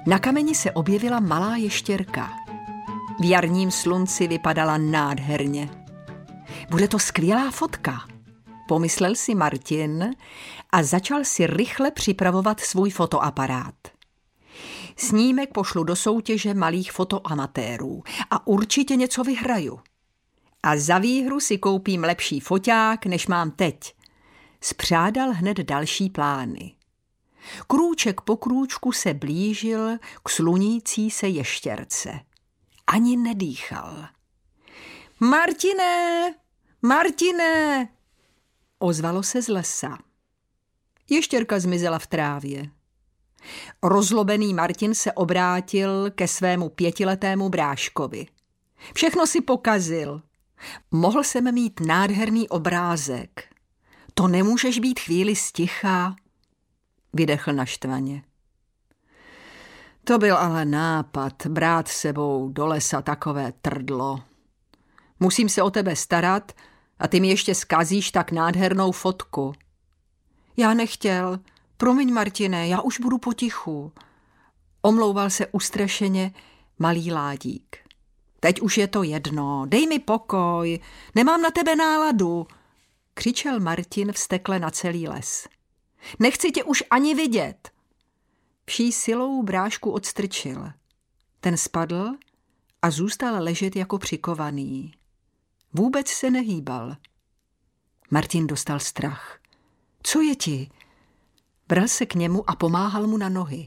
Na kameni se objevila malá ještěrka. V jarním slunci vypadala nádherně. Bude to skvělá fotka, pomyslel si Martin a začal si rychle připravovat svůj fotoaparát. Snímek pošlu do soutěže malých fotoamatérů a určitě něco vyhraju. A za výhru si koupím lepší foťák, než mám teď. Spřádal hned další plány. Krůček po krůčku se blížil k slunící se ještěrce. Ani nedýchal. Martine! Martine! Ozvalo se z lesa. Ještěrka zmizela v trávě. Rozlobený Martin se obrátil ke svému 5letému bráškovi. Všechno si pokazil. Mohl jsem mít nádherný obrázek. To nemůžeš být chvíli sticha, vydechl naštvaně. To byl ale nápad, brát sebou do lesa takové trdlo. Musím se o tebe starat a ty mi ještě zkazíš tak nádhernou fotku. Já nechtěl. Promiň, Martine, já už budu potichu. Omlouval se ustrašeně malý Ládík. Teď už je to jedno, dej mi pokoj, nemám na tebe náladu, křičel Martin vztekle na celý les. Nechci tě už ani vidět. Vší silou brášku odstrčil. Ten spadl a zůstal ležet jako přikovaný. Vůbec se nehýbal. Martin dostal strach. Co je ti? Bral se k němu a pomáhal mu na nohy.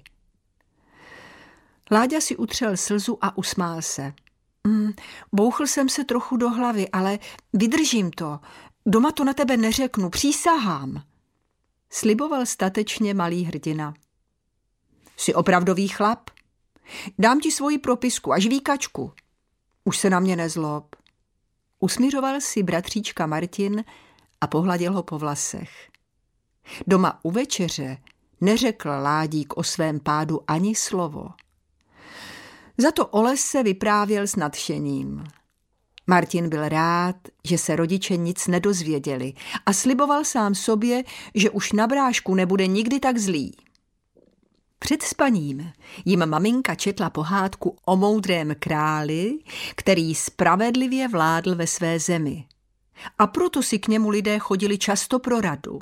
Láďa si utřel slzu a usmál se. Bouchl jsem se trochu do hlavy, ale vydržím to. Doma to na tebe neřeknu, přísahám. Sliboval statečně malý hrdina. Jsi opravdový chlap? Dám ti svoji propisku a žvíkačku. Už se na mě nezlob. Usmířoval si bratříčka Martin a pohladil ho po vlasech. Doma u večeře neřekl Ládík o svém pádu ani slovo. Za to o lese vyprávěl s nadšením. Martin byl rád, že se rodiče nic nedozvěděli a sliboval sám sobě, že už na brášku nebude nikdy tak zlý. Před spaním jim maminka četla pohádku o moudrém králi, který spravedlivě vládl ve své zemi. A proto si k němu lidé chodili často pro radu.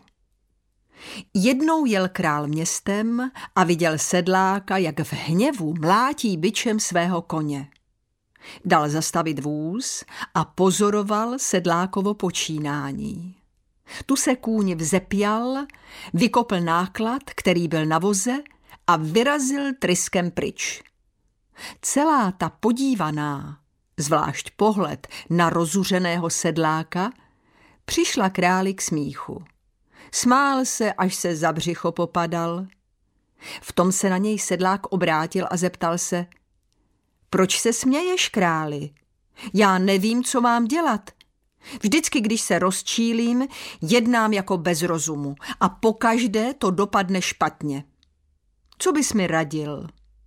Jednou jel král městem a viděl sedláka, jak v hněvu mlátí bičem svého koně. Dal zastavit vůz a pozoroval sedlákovo počínání. Tu se kůň vzepěl, vykopl náklad, který byl na voze, a vyrazil tryskem pryč. Celá ta podívaná, zvlášť pohled na rozuřeného sedláka, přišla králi k smíchu. Smál se, až se za břicho popadal. V tom se na něj sedlák obrátil a zeptal se: Proč se směješ, králi? Já nevím, co mám dělat. Vždycky, když se rozčílím, jednám jako bez rozumu a pokaždé to dopadne špatně. Co bys mi radil?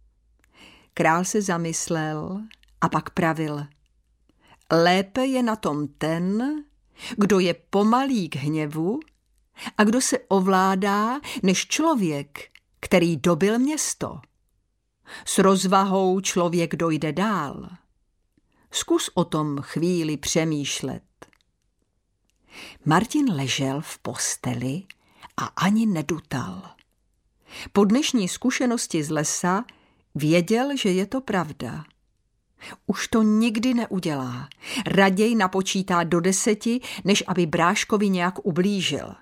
Král se zamyslel a pak pravil: Lépe je na tom ten, kdo je pomalý k hněvu a kdo se ovládá, než člověk, který dobyl město. S rozvahou člověk dojde dál. Zkus o tom chvíli přemýšlet. Martin ležel v posteli a ani nedutal. Po dnešní zkušenosti z lesa věděl, že je to pravda. Už to nikdy neudělá. Raději napočítá do 10, než aby bráškovi nějak ublížil.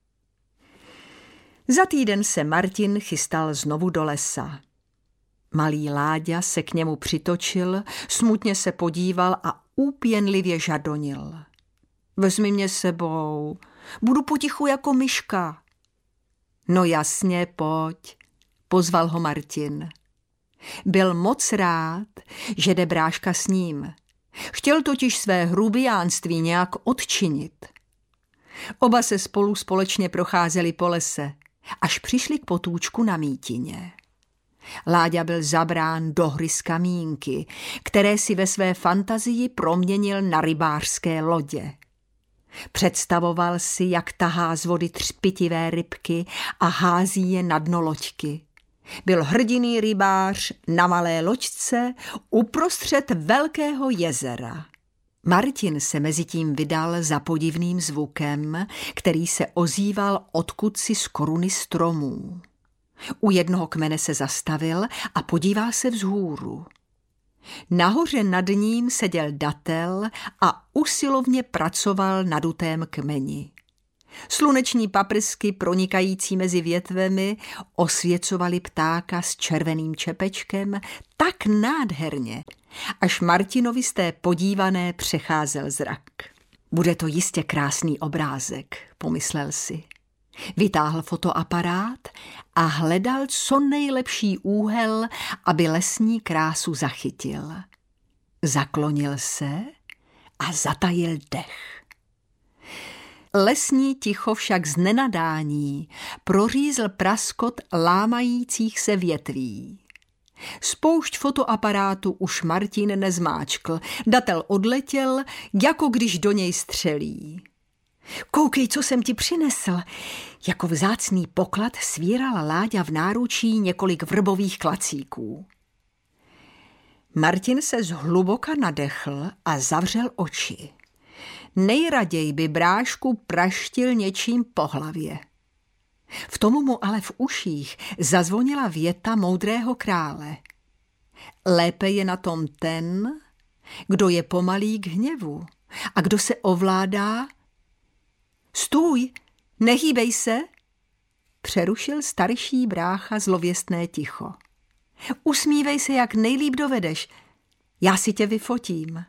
Za týden se Martin chystal znovu do lesa. Malý Láďa se k němu přitočil, smutně se podíval a úpěnlivě žadonil. Vezmi mě sebou, budu potichu jako myška. No jasně, pojď, pozval ho Martin. Byl moc rád, že jde bráška s ním. Chtěl totiž své hrubijánství nějak odčinit. Oba se spolu společně procházeli po lese, až přišli k potůčku na mítině. Láďa byl zabrán do hry z kamínky, které si ve své fantazii proměnil na rybářské lodě. Představoval si, jak tahá z vody třpitivé rybky a hází je na dno loďky. Byl hrdinný rybář na malé loďce uprostřed velkého jezera. Martin se mezitím vydal za podivným zvukem, který se ozýval odkudsi z koruny stromů. U jednoho kmene se zastavil a podíval se vzhůru. Nahoře nad ním seděl datel a usilovně pracoval na dutém kmeni. Sluneční paprsky pronikající mezi větvemi osvěcovaly ptáka s červeným čepečkem tak nádherně, až Martinovi z té podívané přecházel zrak. Bude to jistě krásný obrázek, pomyslel si. Vytáhl fotoaparát a hledal co nejlepší úhel, aby lesní krásu zachytil. Zaklonil se a zatajil dech. Lesní ticho však z nenadání prořízl praskot lámajících se větví. Spoušť fotoaparátu už Martin nezmáčkl, datel odletěl, jako když do něj střelí. Koukej, co jsem ti přinesl. Jako vzácný poklad svírala Láďa v náručí několik vrbových klacíků. Martin se zhluboka nadechl a zavřel oči. Nejraději by brášku praštil něčím po hlavě. V tomu mu ale v uších zazvonila věta moudrého krále. Lépe je na tom ten, kdo je pomalý k hněvu a kdo se ovládá. Stůj, nehýbej se, přerušil starší brácha zlověstné ticho. Usmívej se, jak nejlíp dovedeš, já si tě vyfotím.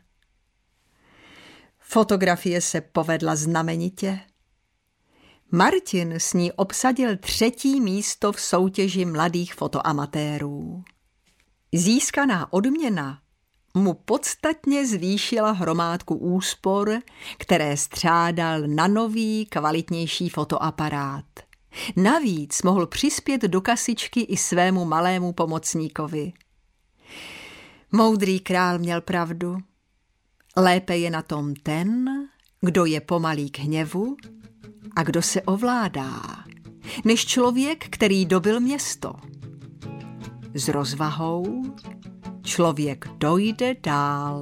Fotografie se povedla znamenitě. Martin s ní obsadil 3. místo v soutěži mladých fotoamatérů. Získaná odměna mu podstatně zvýšila hromádku úspor, které střádal na nový, kvalitnější fotoaparát. Navíc mohl přispět do kasičky i svému malému pomocníkovi. Moudrý král měl pravdu. Lépe je na tom ten, kdo je pomalý k hněvu a kdo se ovládá, než člověk, který dobyl město. S rozvahou člověk dojde dál.